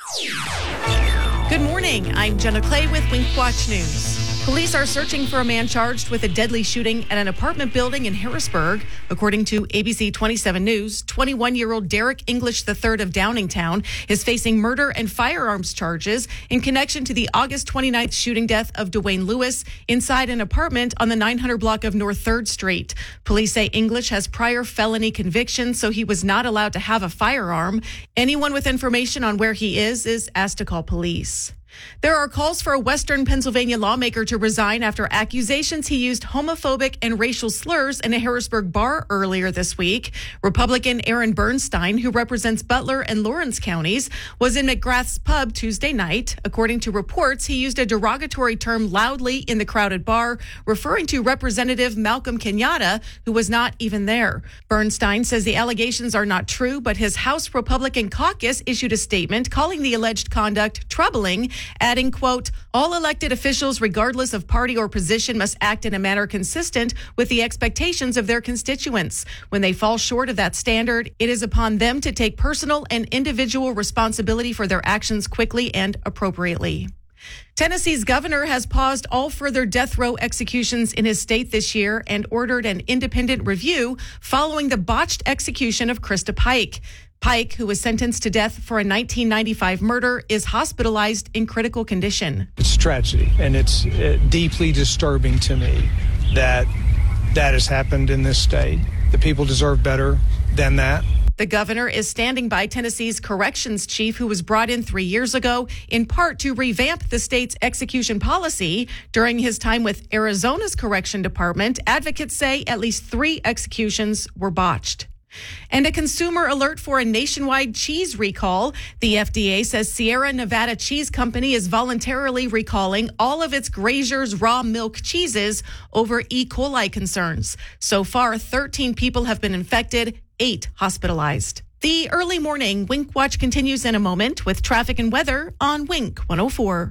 Good morning. I'm Jenna Clay with Wink Watch News. Police are searching for a man charged with a deadly shooting at an apartment building in Harrisburg. According to ABC 27 News, 21-year-old Derek English III of Downingtown is facing murder and firearms charges in connection to the August 29th shooting death of Dwayne Lewis inside an apartment on the 900 block of North 3rd Street. Police say English has prior felony convictions, so he was not allowed to have a firearm. Anyone with information on where he is asked to call police. There are calls for a Western Pennsylvania lawmaker to resign after accusations he used homophobic and racial slurs in a Harrisburg bar earlier this week. Republican Aaron Bernstein, who represents Butler and Lawrence counties, was in McGrath's pub Tuesday night. According to reports, he used a derogatory term loudly in the crowded bar, referring to Representative Malcolm Kenyatta, who was not even there. Bernstein says the allegations are not true, but his House Republican caucus issued a statement calling the alleged conduct troubling, adding, quote, all elected officials, regardless of party or position, must act in a manner consistent with the expectations of their constituents. When they fall short of that standard, it is upon them to take personal and individual responsibility for their actions quickly and appropriately. Tennessee's governor has paused all further death row executions in his state this year and ordered an independent review following the botched execution of Krista Pike. Pike, who was sentenced to death for a 1995 murder, is hospitalized in critical condition. It's tragedy, and it's deeply disturbing to me that has happened in this state. The people deserve better than that. The governor is standing by Tennessee's corrections chief, who was brought in 3 years ago, in part to revamp the state's execution policy. During his time with Arizona's correction department, advocates say at least 3 executions were botched. And a consumer alert for a nationwide cheese recall. The FDA says Sierra Nevada Cheese Company is voluntarily recalling all of its Grazier's raw milk cheeses over E. coli concerns. So far, 13 people have been infected, 8 hospitalized. The early morning Wink Watch continues in a moment with traffic and weather on Wink 104.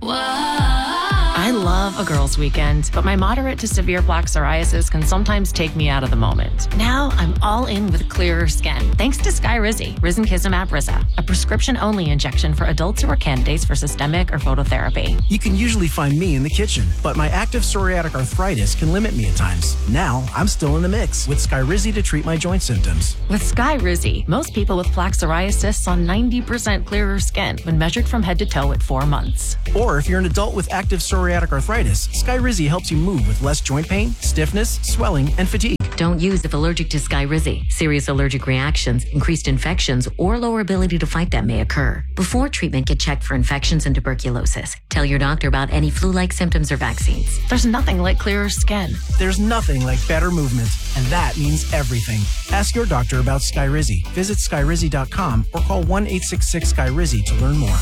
I love a girls' weekend, but my moderate to severe plaque psoriasis can sometimes take me out of the moment. Now I'm all in with clearer skin, thanks to Skyrizi, Risankizumab Risa, a prescription-only injection for adults who are candidates for systemic or phototherapy. You can usually find me in the kitchen, but my active psoriatic arthritis can limit me at times. Now I'm still in the mix with Skyrizi to treat my joint symptoms. With Skyrizi, most people with plaque psoriasis saw 90% clearer skin when measured from head to toe at 4 months. Or if you're an adult with active psoriatic arthritis, Skyrizi helps you move with less joint pain, stiffness, swelling, and fatigue. Don't use if allergic to Skyrizi. Serious allergic reactions, increased infections, or lower ability to fight them may occur. Before treatment, get checked for infections and tuberculosis. Tell your doctor about any flu-like symptoms or vaccines. There's nothing like clearer skin. There's nothing like better movement, and that means everything. Ask your doctor about Skyrizi. Visit Skyrizi.com or call 1-866-SKYRIZI to learn more.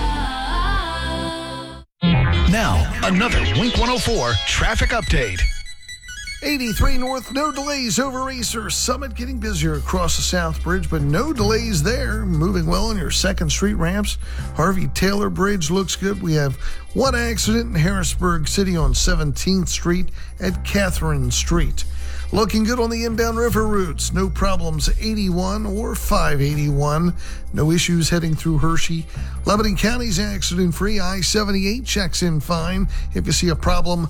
Now, another Wink 104 traffic update. 83 North, no delays over Racer Summit, getting busier across the South Bridge, but no delays there. Moving well on your 2nd Street ramps. Harvey Taylor Bridge looks good. We have one accident in Harrisburg City on 17th Street at Catherine Street. Looking good on the inbound river routes. No problems 81 or 581. No issues heading through Hershey. Lebanon County's accident-free. I-78 checks in fine. If you see a problem,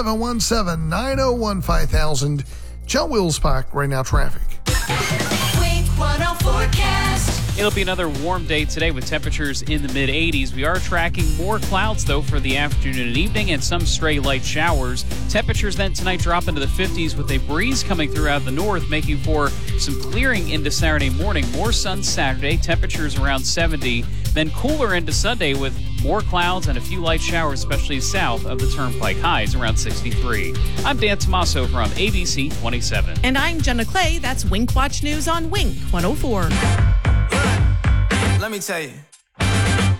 717-901-5000. John Wills Park, right now traffic. Wink 104 forecast. It'll be another warm day today with temperatures in the mid-80s. We are tracking more clouds, though, for the afternoon and evening and some stray light showers. Temperatures then tonight drop into the 50s with a breeze coming throughout the north, making for some clearing into Saturday morning. More sun Saturday, temperatures around 70. Then cooler into Sunday with more clouds and a few light showers, especially south of the Turnpike. Highs around 63. I'm Dan Tomaso from ABC 27. And I'm Jenna Clay. That's Wink Watch News on Wink 104. Let me tell you.